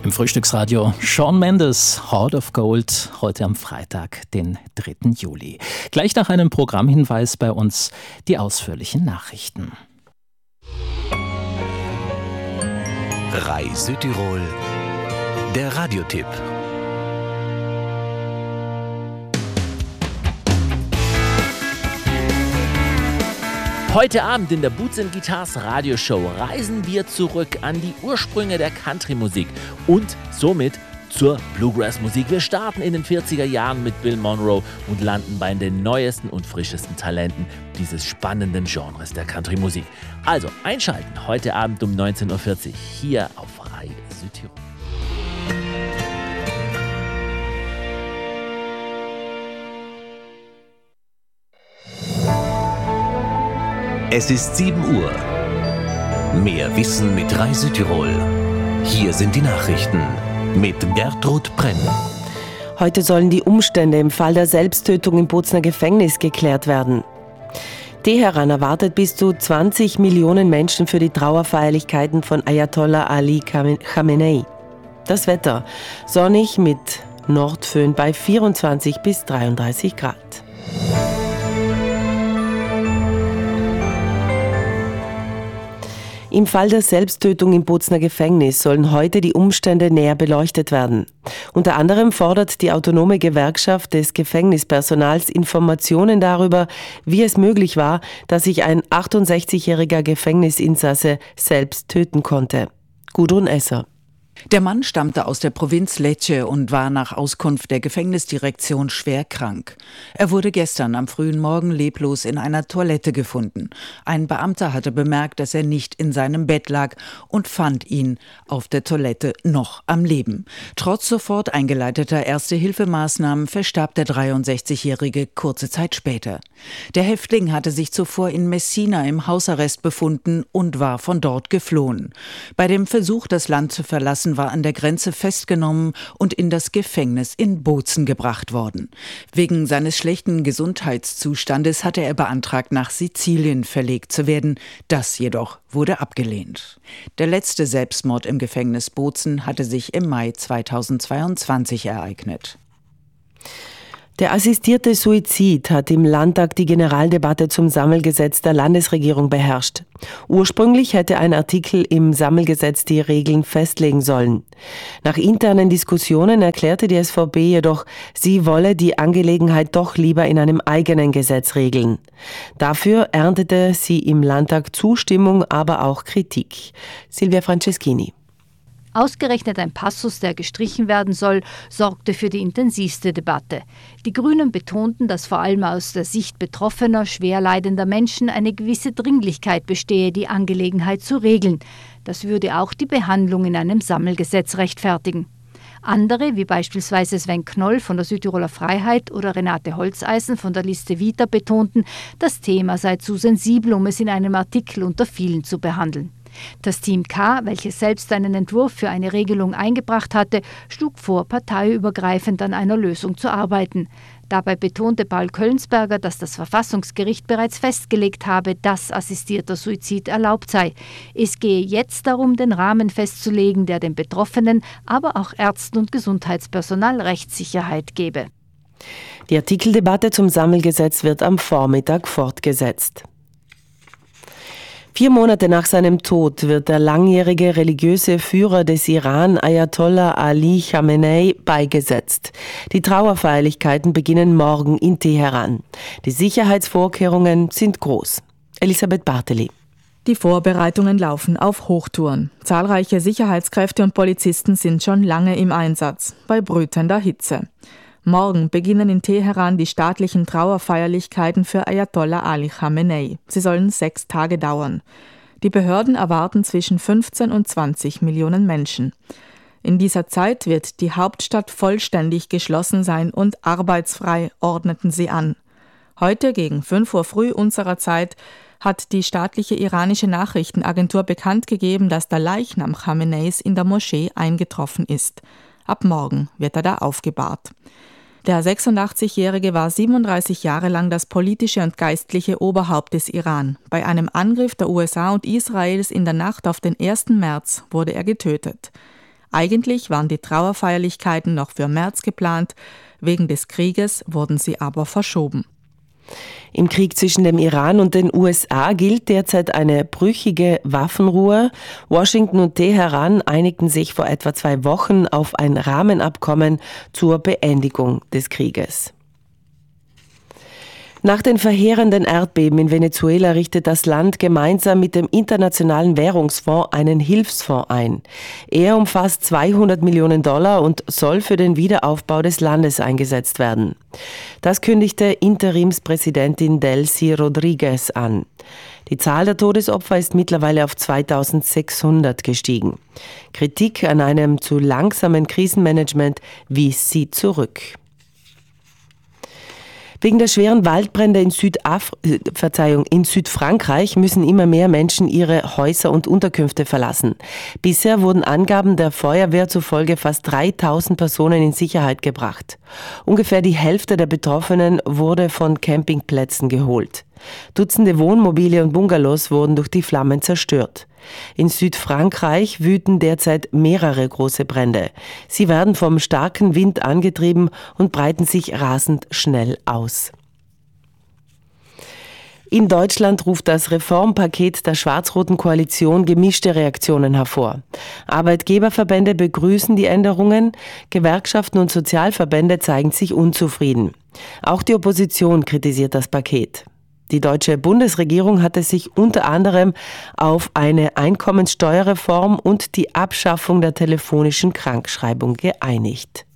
Im Frühstücksradio Shawn Mendes, Heart of Gold, heute am Freitag, den 3. Juli. Gleich nach einem Programmhinweis bei uns die ausführlichen Nachrichten. RAI Südtirol, der Radiotipp. Heute Abend in der Boots & Guitars Radioshow reisen wir zurück an die Ursprünge der Country-Musik und somit zur Bluegrass-Musik. Wir starten in den 40er Jahren mit Bill Monroe und landen bei den neuesten und frischesten Talenten dieses spannenden Genres der Country-Musik. Also einschalten heute Abend um 19.40 Uhr hier auf RAI Südtirol. Es ist 7 Uhr. Mehr Wissen mit RAI Südtirol. Hier sind die Nachrichten mit Gertrud Brenn. Heute sollen die Umstände im Fall der Selbsttötung im Bozner Gefängnis geklärt werden. Teheran erwartet bis zu 20 Millionen Menschen für die Trauerfeierlichkeiten von Ayatollah Ali Khamenei. Das Wetter: sonnig mit Nordföhn bei 24 bis 33 Grad. Im Fall der Selbsttötung im Bozner Gefängnis sollen heute die Umstände näher beleuchtet werden. Unter anderem fordert die autonome Gewerkschaft des Gefängnispersonals Informationen darüber, wie es möglich war, dass sich ein 68-jähriger Gefängnisinsasse selbst töten konnte. Gudrun Esser. Der Mann stammte aus der Provinz Lecce und war nach Auskunft der Gefängnisdirektion schwer krank. Er wurde gestern am frühen Morgen leblos in einer Toilette gefunden. Ein Beamter hatte bemerkt, dass er nicht in seinem Bett lag und fand ihn auf der Toilette noch am Leben. Trotz sofort eingeleiteter Erste-Hilfemaßnahmen verstarb der 63-Jährige kurze Zeit später. Der Häftling hatte sich zuvor in Messina im Hausarrest befunden und war von dort geflohen. Bei dem Versuch, das Land zu verlassen, war an der Grenze festgenommen und in das Gefängnis in Bozen gebracht worden. Wegen seines schlechten Gesundheitszustandes hatte er beantragt, nach Sizilien verlegt zu werden. Das jedoch wurde abgelehnt. Der letzte Selbstmord im Gefängnis Bozen hatte sich im Mai 2022 ereignet. Der assistierte Suizid hat im Landtag die Generaldebatte zum Sammelgesetz der Landesregierung beherrscht. Ursprünglich hätte ein Artikel im Sammelgesetz die Regeln festlegen sollen. Nach internen Diskussionen erklärte die SVP jedoch, sie wolle die Angelegenheit doch lieber in einem eigenen Gesetz regeln. Dafür erntete sie im Landtag Zustimmung, aber auch Kritik. Silvia Franceschini. Ausgerechnet ein Passus, der gestrichen werden soll, sorgte für die intensivste Debatte. Die Grünen betonten, dass vor allem aus der Sicht betroffener, schwer leidender Menschen eine gewisse Dringlichkeit bestehe, die Angelegenheit zu regeln. Das würde auch die Behandlung in einem Sammelgesetz rechtfertigen. Andere, wie beispielsweise Sven Knoll von der Südtiroler Freiheit oder Renate Holzeisen von der Liste Vita, betonten, das Thema sei zu sensibel, um es in einem Artikel unter vielen zu behandeln. Das Team K, welches selbst einen Entwurf für eine Regelung eingebracht hatte, schlug vor, parteiübergreifend an einer Lösung zu arbeiten. Dabei betonte Paul Kölnsberger, dass das Verfassungsgericht bereits festgelegt habe, dass assistierter Suizid erlaubt sei. Es gehe jetzt darum, den Rahmen festzulegen, der den Betroffenen, aber auch Ärzten und Gesundheitspersonal Rechtssicherheit gebe. Die Artikeldebatte zum Sammelgesetz wird am Vormittag fortgesetzt. 4 Monate nach seinem Tod wird der langjährige religiöse Führer des Iran, Ayatollah Ali Khamenei, beigesetzt. Die Trauerfeierlichkeiten beginnen morgen in Teheran. Die Sicherheitsvorkehrungen sind groß. Elisabeth Barteli. Die Vorbereitungen laufen auf Hochtouren. Zahlreiche Sicherheitskräfte und Polizisten sind schon lange im Einsatz, bei brütender Hitze. Morgen beginnen in Teheran die staatlichen Trauerfeierlichkeiten für Ayatollah Ali Khamenei. Sie sollen 6 Tage dauern. Die Behörden erwarten zwischen 15 und 20 Millionen Menschen. In dieser Zeit wird die Hauptstadt vollständig geschlossen sein und arbeitsfrei, ordneten sie an. Heute gegen 5 Uhr früh unserer Zeit hat die staatliche iranische Nachrichtenagentur bekannt gegeben, dass der Leichnam Khameneis in der Moschee eingetroffen ist. Ab morgen wird er da aufgebahrt. Der 86-Jährige war 37 Jahre lang das politische und geistliche Oberhaupt des Iran. Bei einem Angriff der USA und Israels in der Nacht auf den 1. März wurde er getötet. Eigentlich waren die Trauerfeierlichkeiten noch für März geplant, wegen des Krieges wurden sie aber verschoben. Im Krieg zwischen dem Iran und den USA gilt derzeit eine brüchige Waffenruhe. Washington und Teheran einigten sich vor etwa 2 Wochen auf ein Rahmenabkommen zur Beendigung des Krieges. Nach den verheerenden Erdbeben in Venezuela richtet das Land gemeinsam mit dem Internationalen Währungsfonds einen Hilfsfonds ein. Er umfasst $200 Millionen und soll für den Wiederaufbau des Landes eingesetzt werden. Das kündigte Interimspräsidentin Delcy Rodriguez an. Die Zahl der Todesopfer ist mittlerweile auf 2600 gestiegen. Kritik an einem zu langsamen Krisenmanagement wies sie zurück. Wegen der schweren Waldbrände in Südfrankreich müssen immer mehr Menschen ihre Häuser und Unterkünfte verlassen. Bisher wurden Angaben der Feuerwehr zufolge fast 3000 Personen in Sicherheit gebracht. Ungefähr die Hälfte der Betroffenen wurde von Campingplätzen geholt. Dutzende Wohnmobile und Bungalows wurden durch die Flammen zerstört. In Südfrankreich wüten derzeit mehrere große Brände. Sie werden vom starken Wind angetrieben und breiten sich rasend schnell aus. In Deutschland ruft das Reformpaket der schwarz-roten Koalition gemischte Reaktionen hervor. Arbeitgeberverbände begrüßen die Änderungen, Gewerkschaften und Sozialverbände zeigen sich unzufrieden. Auch die Opposition kritisiert das Paket. Die deutsche Bundesregierung hatte sich unter anderem auf eine Einkommenssteuerreform und die Abschaffung der telefonischen Krankschreibung geeinigt.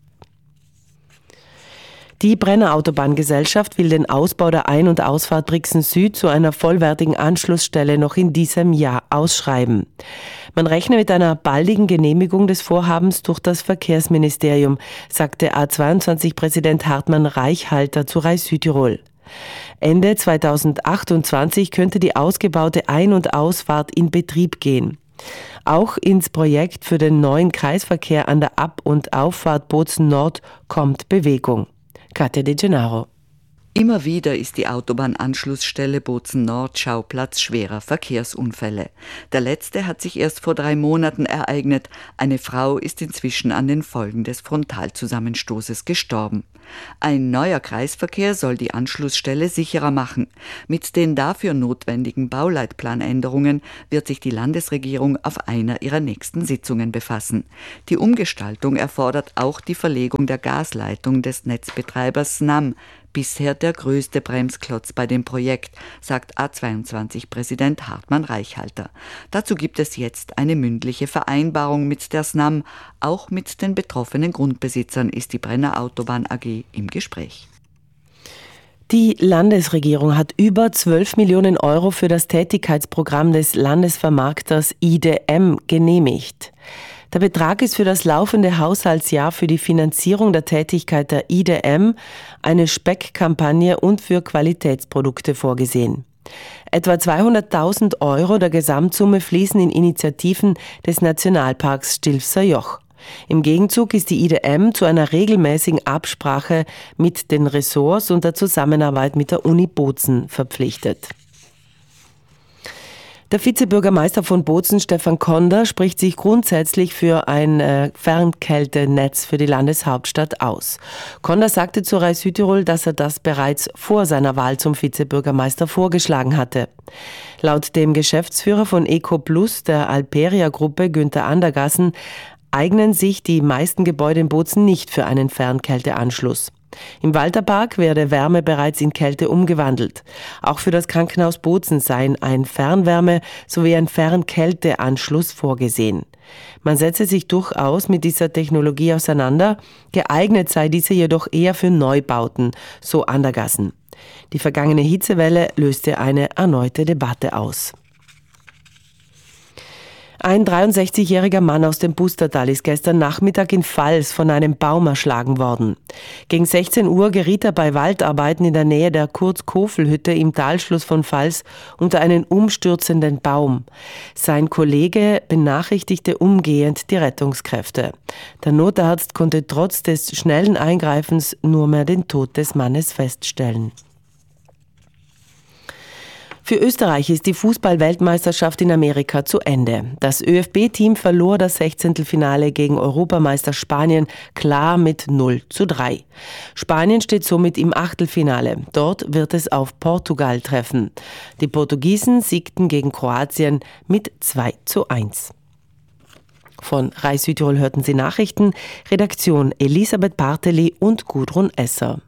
Die Brenner Autobahngesellschaft will den Ausbau der Ein- und Ausfahrt Brixen Süd zu einer vollwertigen Anschlussstelle noch in diesem Jahr ausschreiben. Man rechne mit einer baldigen Genehmigung des Vorhabens durch das Verkehrsministerium, sagte A22-Präsident Hartmann Reichhalter zu Rai Südtirol. Ende 2028 könnte die ausgebaute Ein- und Ausfahrt in Betrieb gehen. Auch ins Projekt für den neuen Kreisverkehr an der Ab- und Auffahrt Bozen Nord kommt Bewegung. Katja De Gennaro. Immer wieder ist die Autobahnanschlussstelle Bozen Nord Schauplatz schwerer Verkehrsunfälle. Der letzte hat sich erst vor 3 Monaten ereignet. Eine Frau ist inzwischen an den Folgen des Frontalzusammenstoßes gestorben. Ein neuer Kreisverkehr soll die Anschlussstelle sicherer machen. Mit den dafür notwendigen Bauleitplanänderungen wird sich die Landesregierung auf einer ihrer nächsten Sitzungen befassen. Die Umgestaltung erfordert auch die Verlegung der Gasleitung des Netzbetreibers SNAM, bisher der größte Bremsklotz bei dem Projekt, sagt A22-Präsident Hartmann Reichhalter. Dazu gibt es jetzt eine mündliche Vereinbarung mit der SNAM. Auch mit den betroffenen Grundbesitzern ist die Brenner Autobahn AG im Gespräch. Die Landesregierung hat über 12 Millionen Euro für das Tätigkeitsprogramm des Landesvermarkters IDM genehmigt. Der Betrag ist für das laufende Haushaltsjahr für die Finanzierung der Tätigkeit der IDM, eine Speckkampagne und für Qualitätsprodukte vorgesehen. Etwa 200.000 Euro der Gesamtsumme fließen in Initiativen des Nationalparks Stilfser Joch. Im Gegenzug ist die IDM zu einer regelmäßigen Absprache mit den Ressorts und der Zusammenarbeit mit der Uni Bozen verpflichtet. Der Vizebürgermeister von Bozen, Stefan Konder, spricht sich grundsätzlich für ein Fernkältenetz für die Landeshauptstadt aus. Konder sagte zu Rai Südtirol, dass er das bereits vor seiner Wahl zum Vizebürgermeister vorgeschlagen hatte. Laut dem Geschäftsführer von EcoPlus, der Alperia-Gruppe, Günther Andergassen, eignen sich die meisten Gebäude in Bozen nicht für einen Fernkälteanschluss. Im Walterpark werde Wärme bereits in Kälte umgewandelt. Auch für das Krankenhaus Bozen seien ein Fernwärme- sowie ein Fernkälteanschluss vorgesehen. Man setze sich durchaus mit dieser Technologie auseinander, geeignet sei diese jedoch eher für Neubauten, so Andergassen. Die vergangene Hitzewelle löste eine erneute Debatte aus. Ein 63-jähriger Mann aus dem Pustertal ist gestern Nachmittag in Vals von einem Baum erschlagen worden. Gegen 16 Uhr geriet er bei Waldarbeiten in der Nähe der Kurt-Kofel-Hütte im Talschluss von Vals unter einen umstürzenden Baum. Sein Kollege benachrichtigte umgehend die Rettungskräfte. Der Notarzt konnte trotz des schnellen Eingreifens nur mehr den Tod des Mannes feststellen. Für Österreich ist die Fußball-Weltmeisterschaft in Amerika zu Ende. Das ÖFB-Team verlor das 16. Finale gegen Europameister Spanien klar mit 0:3. Spanien steht somit im Achtelfinale. Dort wird es auf Portugal treffen. Die Portugiesen siegten gegen Kroatien mit 2:1. Von RAI Südtirol hörten Sie Nachrichten. Redaktion Elisabeth Barteli und Gudrun Esser.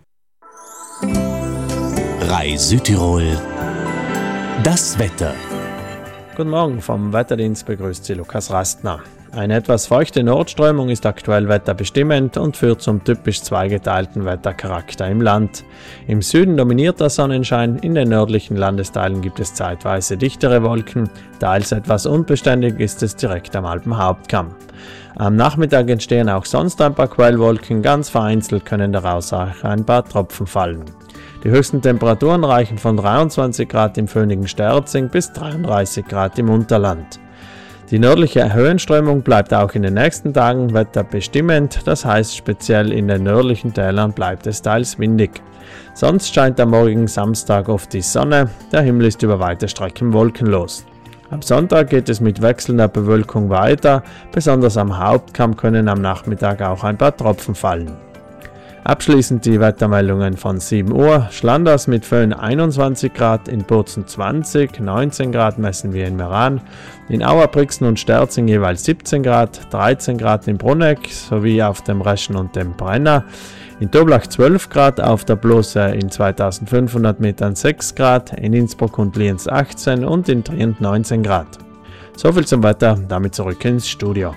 RAI Südtirol. Das Wetter. Guten Morgen, vom Wetterdienst begrüßt Sie Lukas Rastner. Eine etwas feuchte Nordströmung ist aktuell wetterbestimmend und führt zum typisch zweigeteilten Wettercharakter im Land. Im Süden dominiert der Sonnenschein, in den nördlichen Landesteilen gibt es zeitweise dichtere Wolken, teils etwas unbeständig ist es direkt am Alpenhauptkamm. Am Nachmittag entstehen auch sonst ein paar Quellwolken, ganz vereinzelt können daraus auch ein paar Tropfen fallen. Die höchsten Temperaturen reichen von 23 Grad im föhnigen Sterzing bis 33 Grad im Unterland. Die nördliche Höhenströmung bleibt auch in den nächsten Tagen wetterbestimmend, das heißt speziell in den nördlichen Tälern bleibt es teils windig. Sonst scheint am morgigen Samstag oft die Sonne, der Himmel ist über weite Strecken wolkenlos. Am Sonntag geht es mit wechselnder Bewölkung weiter, besonders am Hauptkamm können am Nachmittag auch ein paar Tropfen fallen. Abschließend die Wettermeldungen von 7 Uhr. Schlanders mit Föhn 21 Grad, in Bozen 20, 19 Grad messen wir in Meran. In Auer, Brixen und Sterzing jeweils 17 Grad, 13 Grad in Bruneck sowie auf dem Reschen und dem Brenner. In Toblach 12 Grad, auf der Blose in 2500 Metern 6 Grad, in Innsbruck und Lienz 18 und in Trient 19 Grad. Soviel zum Wetter, damit zurück ins Studio.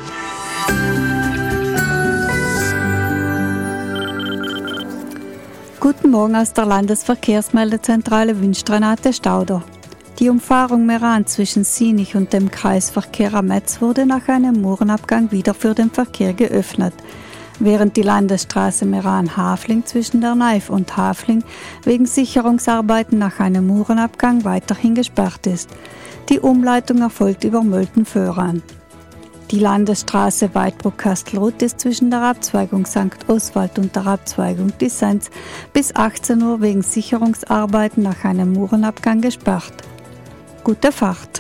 Guten Morgen aus der Landesverkehrsmeldezentrale wünscht Renate Stauder. Die Umfahrung Meran zwischen Sienich und dem Kreisverkehr am Metz wurde nach einem Murenabgang wieder für den Verkehr geöffnet, während die Landesstraße Meran-Hafling zwischen der Neif und Hafling wegen Sicherungsarbeiten nach einem Murenabgang weiterhin gesperrt ist. Die Umleitung erfolgt über Mölten-Föhran. Die Landesstraße Weidbruck-Kastelruth ist zwischen der Abzweigung St. Oswald und der Abzweigung Disenz bis 18 Uhr wegen Sicherungsarbeiten nach einem Murenabgang gesperrt. Gute Fahrt!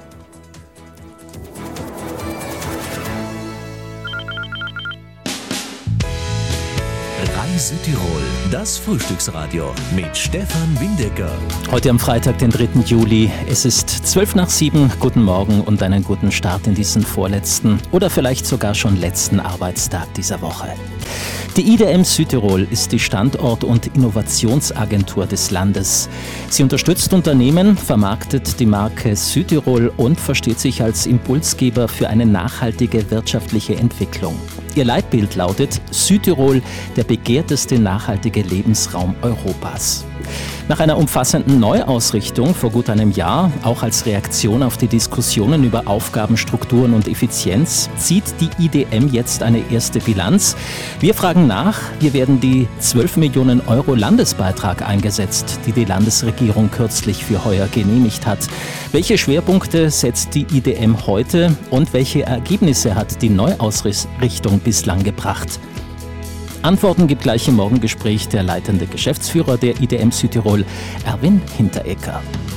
RAI Südtirol, das Frühstücksradio mit Stefan Windecker. Heute am Freitag, den 3. Juli. Es ist 6:12. Guten Morgen und einen guten Start in diesen vorletzten oder vielleicht sogar schon letzten Arbeitstag dieser Woche. Die IDM Südtirol ist die Standort- und Innovationsagentur des Landes. Sie unterstützt Unternehmen, vermarktet die Marke Südtirol und versteht sich als Impulsgeber für eine nachhaltige wirtschaftliche Entwicklung. Ihr Leitbild lautet Südtirol, der begehrteste nachhaltige Lebensraum Europas. Nach einer umfassenden Neuausrichtung vor gut einem Jahr, auch als Reaktion auf die Diskussionen über Aufgaben, Strukturen und Effizienz, zieht die IDM jetzt eine erste Bilanz. Wir fragen nach, wie werden die 12 Millionen Euro Landesbeitrag eingesetzt, die die Landesregierung kürzlich für heuer genehmigt hat. Welche Schwerpunkte setzt die IDM heute und welche Ergebnisse hat die Neuausrichtung bislang gebracht? Antworten gibt gleich im Morgengespräch der leitende Geschäftsführer der IDM Südtirol, Erwin Hinteregger.